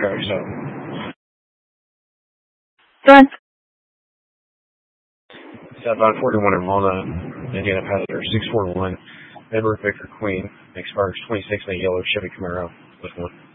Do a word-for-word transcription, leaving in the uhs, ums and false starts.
traffic stop. Done. Southbound forty-one in Walnut, Indiana passenger six four one, Edward Victor Queen, expires twenty-six in a yellow Chevy Camaro with one.